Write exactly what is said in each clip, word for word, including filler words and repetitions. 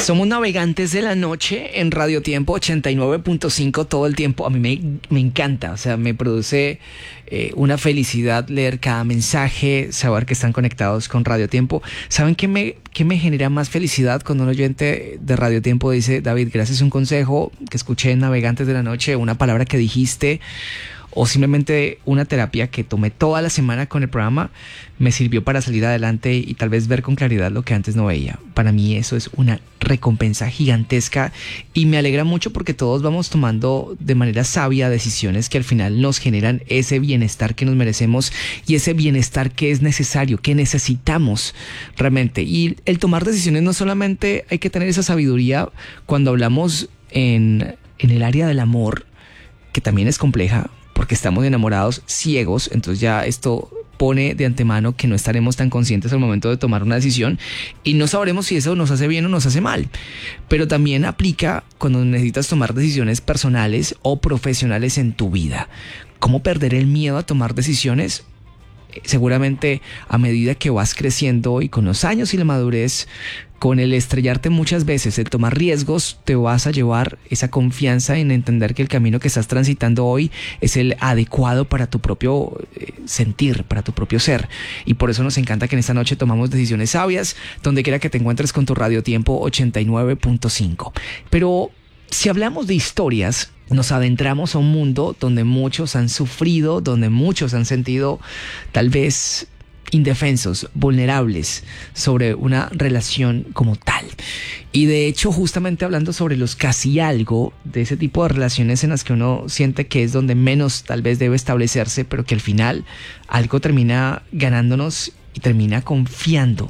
Somos navegantes de la noche en Radio Tiempo ochenta y nueve punto cinco todo el tiempo. A mí me, me encanta, o sea, me produce eh, una felicidad leer cada mensaje, saber que están conectados con Radio Tiempo. ¿Saben qué me, qué me genera más felicidad cuando un oyente de Radio Tiempo dice: David, gracias a un consejo que escuché en Navegantes de la Noche, una palabra que dijiste, o simplemente una terapia que tomé toda la semana con el programa, me sirvió para salir adelante y tal vez ver con claridad lo que antes no veía? Para mí eso es una recompensa gigantesca y me alegra mucho porque todos vamos tomando de manera sabia decisiones que al final nos generan ese bienestar que nos merecemos y ese bienestar que es necesario, que necesitamos realmente. Y el tomar decisiones, no solamente hay que tener esa sabiduría cuando hablamos en, en el área del amor, que también es compleja, porque estamos enamorados ciegos, entonces ya esto pone de antemano que no estaremos tan conscientes al momento de tomar una decisión y no sabremos si eso nos hace bien o nos hace mal. Pero también aplica cuando necesitas tomar decisiones personales o profesionales en tu vida. ¿Cómo perder el miedo a tomar decisiones? Seguramente a medida que vas creciendo y con los años y la madurez, con el estrellarte muchas veces, el tomar riesgos, te vas a llevar esa confianza en entender que el camino que estás transitando hoy es el adecuado para tu propio eh, sentir, para tu propio ser. Y por eso nos encanta que en esta noche tomamos decisiones sabias, donde quiera que te encuentres con tu Radio Tiempo ochenta y nueve punto cinco. Pero si hablamos de historias, nos adentramos a un mundo donde muchos han sufrido, donde muchos han sentido tal vez indefensos, vulnerables sobre una relación como tal. Y de hecho, justamente hablando sobre los casi algo, de ese tipo de relaciones en las que uno siente que es donde menos tal vez debe establecerse, pero que al final algo termina ganándonos y termina confiando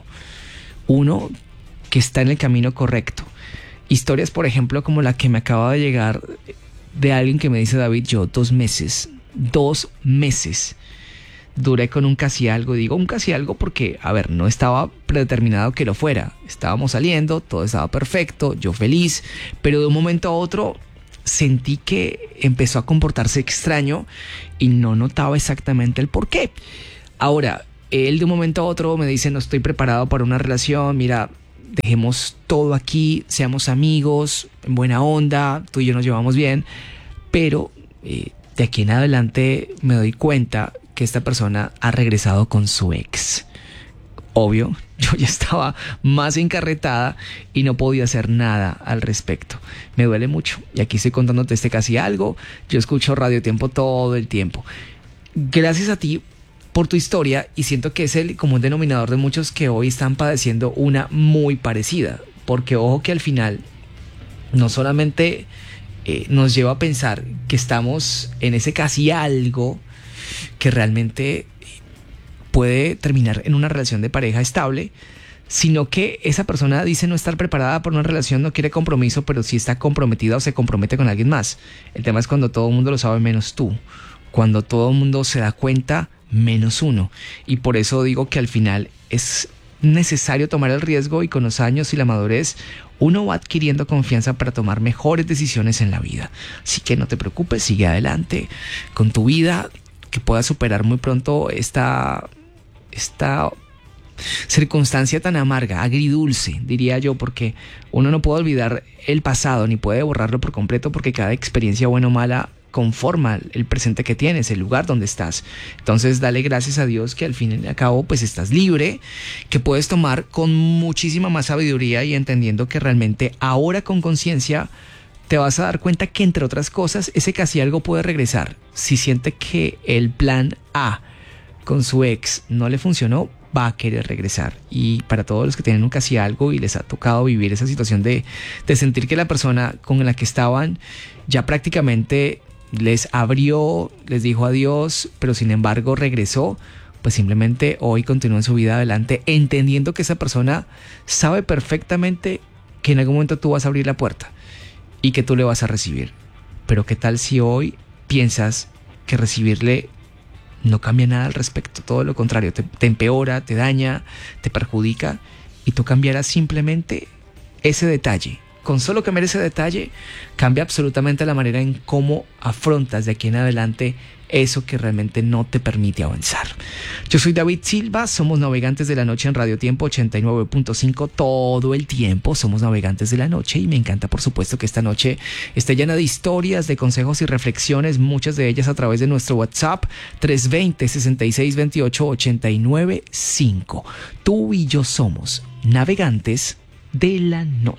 uno que está en el camino correcto. Historias, por ejemplo, como la que me acaba de llegar de alguien que me dice: David, yo dos meses, dos meses duré con un casi algo. Digo un casi algo porque, a ver, no estaba predeterminado que lo fuera. Estábamos saliendo, todo estaba perfecto, yo feliz, pero de un momento a otro sentí que empezó a comportarse extraño y no notaba exactamente el por qué. Ahora, él de un momento a otro me dice: no estoy preparado para una relación, mira, dejemos todo aquí, seamos amigos, en buena onda, tú y yo nos llevamos bien, pero eh, de aquí en adelante me doy cuenta que esta persona ha regresado con su ex. Obvio, yo ya estaba más encarretada y no podía hacer nada al respecto. Me duele mucho y aquí estoy contándote este casi algo. Yo escucho Radio Tiempo todo el tiempo. Gracias a ti por tu historia, y siento que es el común denominador de muchos que hoy están padeciendo una muy parecida, porque ojo que al final no solamente eh, nos lleva a pensar que estamos en ese casi algo que realmente puede terminar en una relación de pareja estable, sino que esa persona dice no estar preparada por una relación, no quiere compromiso, pero sí está comprometida o se compromete con alguien más. El tema es cuando todo el mundo lo sabe menos tú, cuando todo el mundo se da cuenta menos uno. Y por eso digo que al final es necesario tomar el riesgo, y con los años y la madurez uno va adquiriendo confianza para tomar mejores decisiones en la vida. Así que no te preocupes, sigue adelante con tu vida, que puedas superar muy pronto esta, esta circunstancia tan amarga, agridulce, diría yo, porque uno no puede olvidar el pasado ni puede borrarlo por completo, porque cada experiencia, buena o mala, conforma el presente que tienes, el lugar donde estás. Entonces dale gracias a Dios que al fin y al cabo pues estás libre, que puedes tomar con muchísima más sabiduría y entendiendo que realmente ahora con conciencia te vas a dar cuenta que, entre otras cosas, ese casi algo puede regresar. Si siente que el plan A con su ex no le funcionó, va a querer regresar. Y para todos los que tienen un casi algo y les ha tocado vivir esa situación de, de sentir que la persona con la que estaban ya prácticamente les abrió, les dijo adiós, pero sin embargo regresó, pues simplemente hoy continúen su vida adelante, entendiendo que esa persona sabe perfectamente que en algún momento tú vas a abrir la puerta y que tú le vas a recibir. Pero ¿qué tal si hoy piensas que recibirle no cambia nada al respecto? Todo lo contrario, te, te empeora, te daña, te perjudica, y tú cambiarás simplemente ese detalle con solo cambiar ese detalle, cambia absolutamente la manera en cómo afrontas de aquí en adelante eso que realmente no te permite avanzar. Yo soy David Silva, somos Navegantes de la Noche en Radio Tiempo ochenta y nueve punto cinco todo el tiempo, somos Navegantes de la Noche y me encanta por supuesto que esta noche esté llena de historias, de consejos y reflexiones, muchas de ellas a través de nuestro WhatsApp tres dos cero, seis seis dos ocho, ocho nueve cinco. Tú y yo somos Navegantes de la Noche.